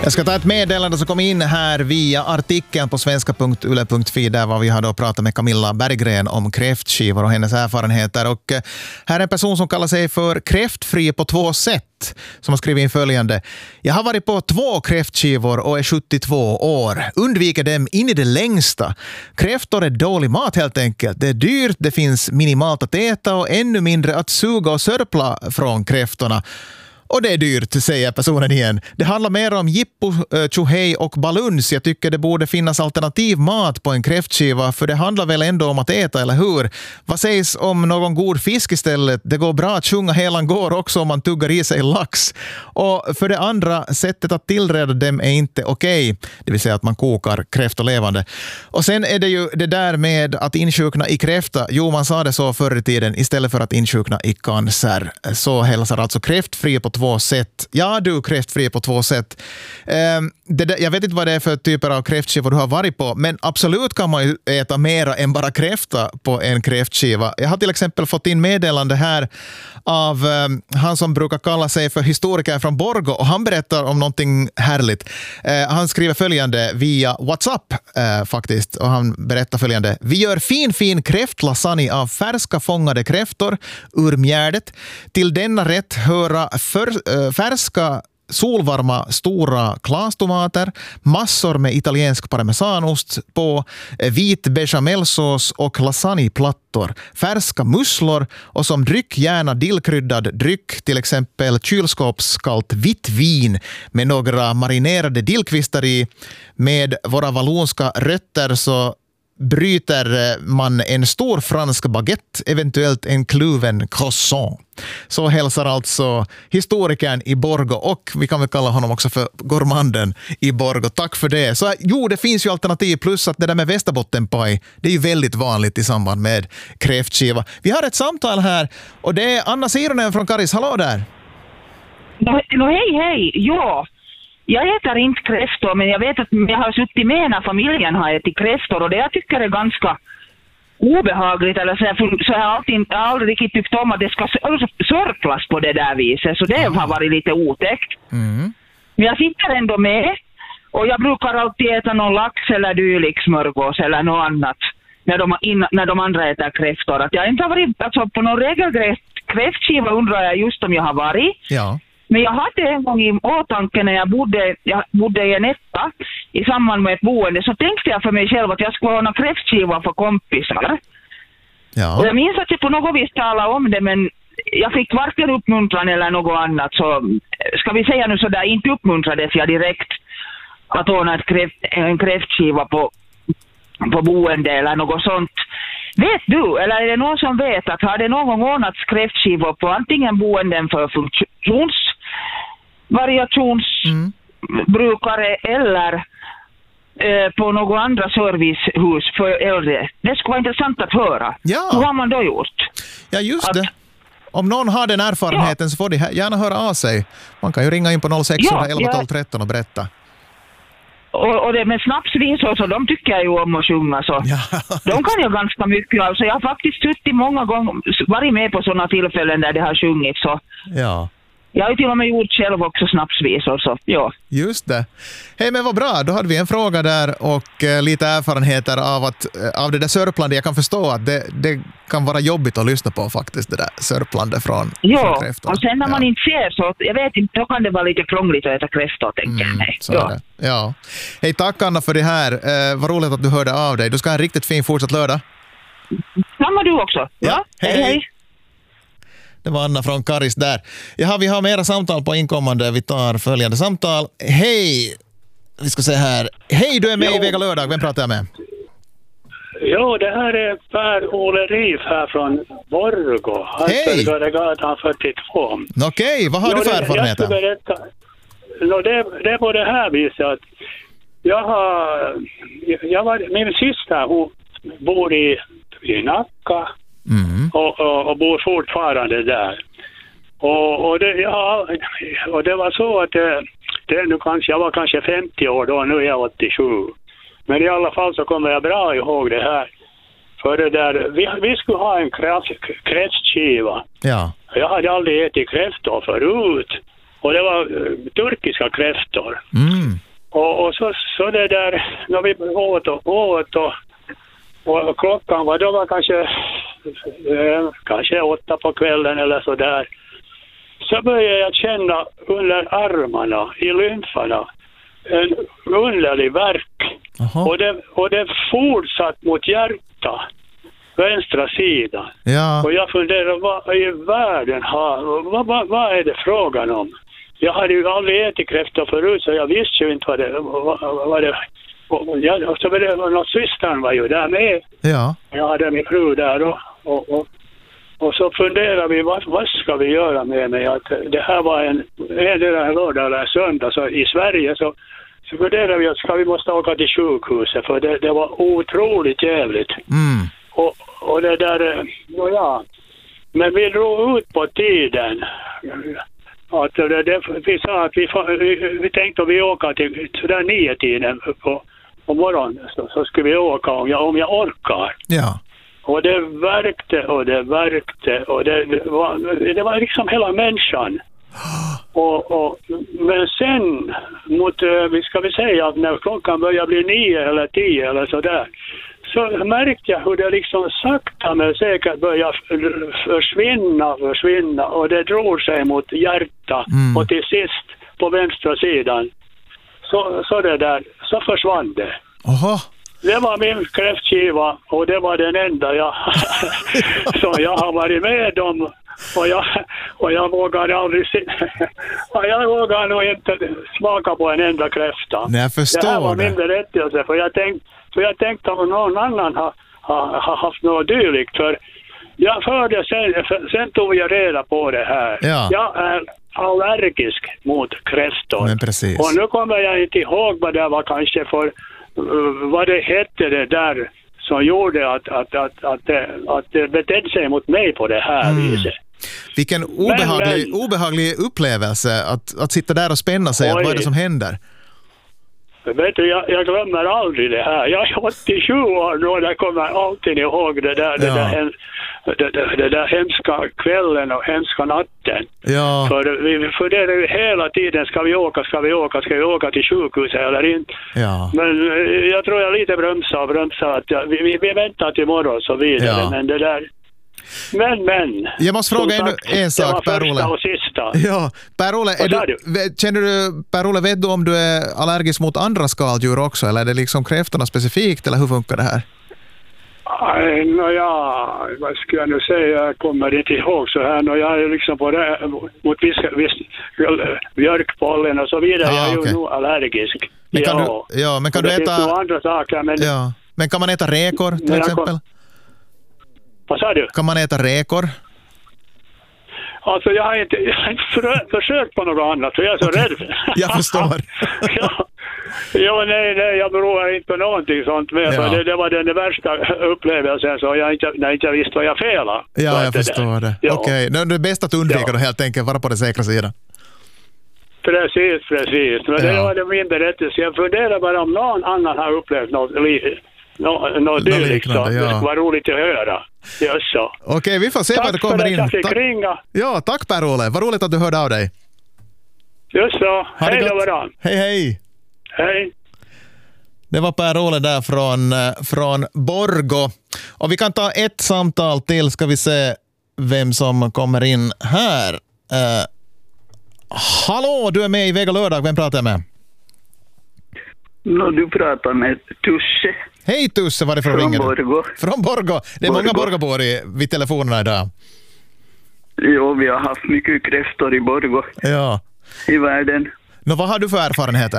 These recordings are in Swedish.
Jag ska ta ett meddelande som kom in här via artikeln på svenska.yle.fi där var vi har då pratat med Camilla Berggren om kräftskivor och hennes erfarenheter. Och här är en person som kallar sig för kräftfri på 2 sätt som har skrivit in följande. Jag har varit på 2 kräftskivor och är 72 år. Undviker dem in i det längsta. Kräftor är dålig mat helt enkelt. Det är dyrt, det finns minimalt att äta och ännu mindre att suga och sörpla från kräftorna. Och det är dyrt, säger personen igen. Det handlar mer om jippo, tjohej och baluns. Jag tycker det borde finnas alternativ mat på en kräftskiva, för det handlar väl ändå om att äta, eller hur? Vad sägs om någon god fisk istället? Det går bra att sjunga helan går också om man tuggar i sig lax. Och för det andra, sättet att tillreda dem är inte okej. Det vill säga att man kokar kräftor levande. Och sen är det ju det där med att insjukna i kräfta. Jo, man sa det så förr i tiden istället för att insjukna i cancer. Så hälsar alltså kräftfri på 2 sätt. Ja, du kräftfri på 2 sätt. Jag vet inte vad det är för typer av kräftskivor du har varit på, men absolut kan man ju äta mera än bara kräfta på en kräftskiva. Jag har till exempel fått in meddelande här av han som brukar kalla sig för historiker från Borgå, och han berättar om någonting härligt. Han skriver följande via WhatsApp faktiskt, och han berättar följande. Vi gör fin kräftlasagne av färska fångade kräftor ur mjärdet. Till denna rätt höra färska solvarma stora glastomater, massor med italiensk parmesanost på, vit bechamelsås och lasagneplattor, färska musslor och som dryck gärna dillkryddad dryck, till exempel kylskåpskallt vitt vin med några marinerade dillkvistar i. Med våra vallonska rötter så bryter man en stor fransk baguette, eventuellt en kluven croissant. Så hälsar alltså historikern i Borgå, och vi kan väl kalla honom också för gourmanden i Borgå. Tack för det. Så jo, det finns ju alternativ, plus att det där med västerbottenpaj, det är ju väldigt vanligt i samband med kräftskiva. Vi har ett samtal här, och det är Anna Sironen från Karis. Hallå där! Hej, ja. Jag äter inte kräftor, men jag vet att jag har suttit med när familjen har ätit kräftor, och det jag tycker är ganska obehagligt, eller så har jag aldrig riktigt tyckt om att det ska sörplas på det där viset, så det har varit lite otäckt. Men jag sitter ändå med, och jag brukar alltid äta någon lax eller dylik smörgås eller något annat när de andra äter kräftor. Att jag inte har varit alltså, på någon regelrätt kräftskiva, undrar jag just om jag har varit. Ja. Men jag hade en gång i åtanke när jag bodde i en etta i samband med ett boende, så tänkte jag för mig själv att jag skulle ha en kräftskiva för kompisar. Ja. Och jag minns att jag på något vis talade om det, men jag fick varken uppmuntran eller något annat. Så ska vi säga nu sådär, inte uppmuntrades jag direkt att ordna en kräftskiva på boende eller något sånt. Vet du, eller är det någon som vet att har det någon gång ordnats kräftskivor på antingen boenden för variationsbrukare eller på några andra servicehus för äldre? Det skulle vara intressant att höra. Ja. Hur har man då gjort? Ja, just det. Om någon har den erfarenheten så får de gärna höra av sig. Man kan ju ringa in på 0611 12 13 och berätta. Och det med snapsvisor, så de tycker jag ju om att sjunga, så de kan ju ganska mycket. Alltså jag har faktiskt suttit många gånger, varit med på sådana tillfällen där det har sjungits, så ja. Jag har ju till och med gjort själv också snapsvisor, så ja. Just det. Hej, men vad bra. Då hade vi en fråga där och lite erfarenheter av det där sörplande. Jag kan förstå att det kan vara jobbigt att lyssna på faktiskt, det där sörplande från kräftor. Och sen när man inte ser så, jag vet inte, då kan det vara lite krångligt att äta kräftor, tänker jag. Ja. Hej, tack Anna för det här. Vad roligt att du hörde av dig. Du ska ha en riktigt fin fortsatt lördag. Samma du också. Ja. Hej. Det var Anna från Karis där. Jaha, vi har mera samtal på inkommande. Vi tar följande samtal. Hej! Vi ska se här. Hej, du är med i Vega lördag. Vem pratar jag med? Jo, det här är Per-Ole Rief här från Borgå. Hej! Gatan 42. Okej, vad har du för erfarenheter? Jag ska berätta. Det är på det här viset att min syster, hon bor i Nacka. Och bor fortfarande där. Och det var så att jag var kanske 50 år då, nu är jag 87. Men i alla fall så kommer jag bra ihåg det här. För det där, vi skulle ha en kräftskiva. Ja. Jag hade aldrig ätit kräftor förut. Och det var turkiska kräftor. Och så det där, när vi åt och klockan var, då var kanske 8 på kvällen eller så där. Så började jag känna under armarna, i lymfarna, en underlig värk. Och det fortsatt mot hjärtat, vänstra sidan. Ja. Och jag funderar, vad i världen vad är det frågan om? Jag hade ju aldrig ätit kräftor förut, så jag visste ju inte vad det och så var det något, systern var ju där med. Ja. Jag hade min fru där och så funderade vi, vad ska vi göra med mig? Att det här var en lördag eller söndag, så i Sverige så funderade vi att vi måste åka till sjukhuset, för det var otroligt jävligt. Och det där, ja. Men vi drog ut på tiden. Att vi sa att vi tänkte att vi åker till sådär 9-tiden på morgonen, så skulle vi åka om jag orkar. Ja. Och det värkte och det var liksom hela människan. Men sen ska vi säga att när klockan börjar bli 9 eller 10 eller sådär, så märkte jag hur det liksom sakta men säkert började försvinna och det drog sig mot hjärtat och till sist på vänstra sidan så det där, så försvann det. Det var min kräftskiva och det var den enda som jag har varit med om. Och jag vågar aldrig jag vågar nog inte smaka på en enda kräfta. Nej, jag förstår det. Här var min berättelse, för jag tänkte om någon annan har haft något dylikt. För jag förde sen tog jag reda på det här. Ja. Jag är allergisk mot kräftor. Men precis. Och nu kommer jag inte ihåg vad det var kanske för vad det hette det där som gjorde att det betedde sig mot mig på det här viset. Vilken obehaglig upplevelse att sitta där och spänna sig. Vad är det som händer? Vet du, jag glömmer aldrig det här. Jag är 87 år nu och jag kommer alltid ihåg det där hemska kvällen och hemska natten. Ja. För vi funderar ju hela tiden, ska vi åka till sjukhuset eller inte? Ja. Men jag tror jag lite bromsar att vi väntar till imorgon så vidare. Ja. Men det där... Men. Jag måste fråga en sak, Per-Olle. Och sista. Ja, Per-Olle, Per-Olle, vet du om du är allergisk mot andra skaldjur också, eller är det liksom kräftorna specifikt, eller hur funkar det här? Vad ska jag nu säga? Jag kommer inte ihåg så här. Jag är liksom på det mot viss björkpollen och så vidare. Jag är ju nog allergisk. Men kan du äta... Det finns nog andra saker, men... Ja. Men kan man äta räkor till exempel? Vad sa du? Kan man äta räkor? Alltså jag har inte försökt på något annat, för jag är så rädd. Jag förstår. Nej, jag beror inte på någonting sånt med. Ja. Det var den värsta upplevelsen, så jag inte visste vad jag felade. Ja, jag förstår det. Ja. Okej, det är bäst att undvika då helt enkelt, vara på den säkra sidan. Precis. Men det var min berättelse. Jag funderar bara om någon annan har upplevt något dylikt, så det var roligt att höra. Okej, vi får se vad det kommer in. Tack Per-Olle. Vad roligt att du hörde av dig. Just så. Hej då varann. Hej. Hej. Det var Per-Olle där från Borgå. Och vi kan ta ett samtal till, ska vi se vem som kommer in här. Hallå, du är med i Vega lördag. Vem pratar jag med? Du pratar med Tusse. Hej Tusse, varifrån ringer du? Borgå. Från Borgå. Det är många Borgåbor vid telefonerna idag. Jo, vi har haft mycket kräftor i Borgå. Ja. I världen. Vad har du för erfarenheter?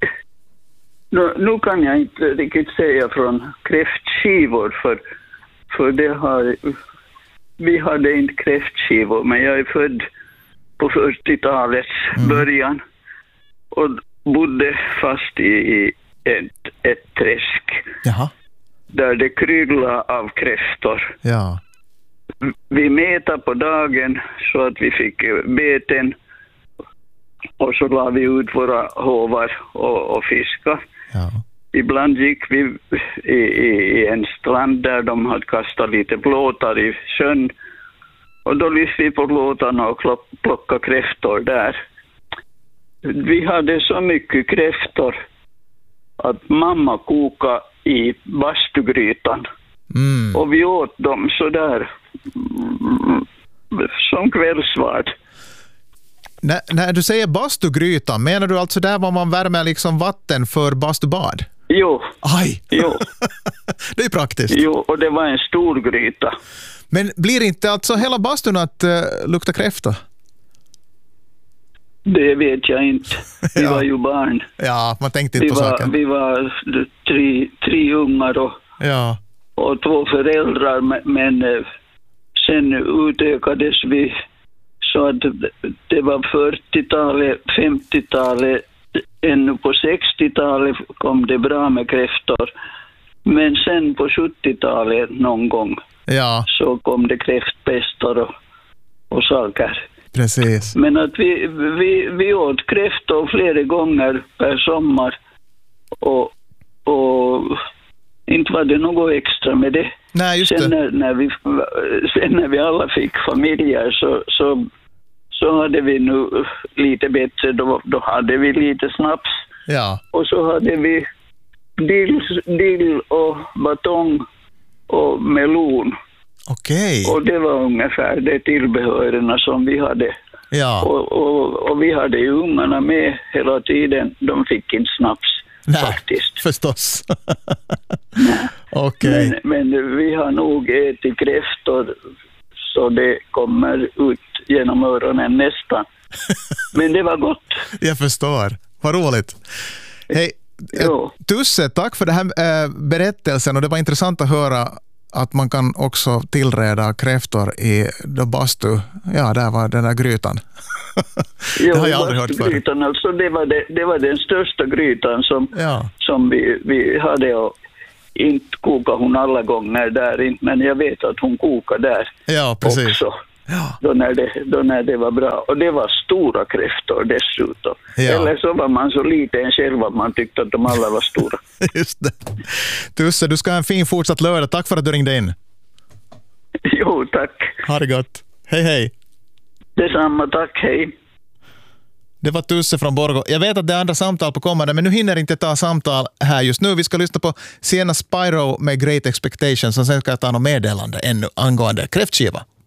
Nu kan jag inte riktigt säga från kräftskivor, för vi hade inte kräftskivor, men jag är född på 40-talets början och bodde fast i ett träsk. Jaha. Där det kryllade av kräftor. Ja. Vi mätade på dagen så att vi fick beten, och så la vi ut våra hovar och fiska. Ja. Ibland gick vi i en strand där de hade kastat lite plåtar i sjön, och då lyfte vi på plåtarna och plockade kräftor där. vi hade så mycket kräftor att mamma kokade i bastugrytan. Och vi åt dem så där som kvällsvard. När du säger bastugrytan, menar du alltså där var man värmer liksom vatten för bastubad? Jo. Aj! Jo. Det är praktiskt. Jo, och det var en stor gryta. Men blir inte alltså hela bastun att lukta kräfta? Det vet jag inte. Vi var ju barn. Ja, man tänkte inte på saken. Vi var tre ungar och 2 föräldrar, men sen utökades vi så att det var 40-talet, 50-talet, ännu på 60-talet kom det bra med kräftor. Men sen på 70-talet någon gång så kom det kräftpestar och saker. Precis. Men att vi åt kräftor flera gånger per sommar och inte var det något extra med det. Nej, just sen det. När vi alla fick familjer så hade vi nu lite bättre, då hade vi lite snaps. Ja. Och så hade vi dill och batong och melon. Okej. Och det var ungefär det tillbehörerna som vi hade. Ja. Och vi hade ju ungarna med hela tiden. De fick inte snaps. Nej, faktiskt. Förstås. Okej. Men vi har nog ätit kräftor så det kommer ut genom öronen nästan. Men det var gott. Jag förstår. Vad roligt. Hej, Tusse, tack för den här berättelsen, och det var intressant att höra att man kan också tillreda kräftor i bastu. Ja, där var den där grytan. Jo, det har jag aldrig hört förr. Alltså, det var den största grytan som vi hade, och inte kokade hon alla gånger där, men jag vet att hon kokade där också. Ja. Då när det var bra. Och det var stora kräftor dessutom. Ja. Eller så var man så liten själv att man tyckte att de alla var stora. Just det. Tusse, du ska ha en fin fortsatt lördag. Tack för att du ringde in. Jo, tack. Ha det gott. Hej, hej. Detsamma, tack. Hej. Det var Tusse från Borgå. Jag vet att det är andra samtal på kommande, men nu hinner inte ta samtal här just nu. Vi ska lyssna på Sienna Spyro med Great Expectations, och sen ska jag ta något meddelande ännu angående kräftskiva.